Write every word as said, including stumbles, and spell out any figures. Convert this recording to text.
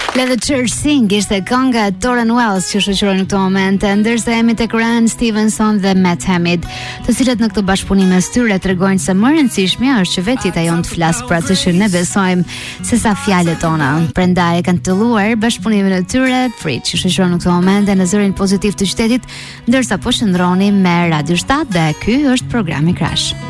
Let the Church Sing ishte kënga e Tauren Wells që shoqëroi në këtë moment, ndërsa jemi tek Ryan Stevenson dhe Matt Hamid, të cilët në këtë bashkëpunim mes tyre tregojnë se më e rëndësishmja është që vetë jeta jon të flas për atë që ne besojmë, sesa fjalët tona. Prandaj kanë filluar bashkëpunimin e tyre, Free, që shoqëron në këtë moment në zërin pozitiv të qytetit, ndërsa po shndroni me Radio shtat dhe ky është programi Crash.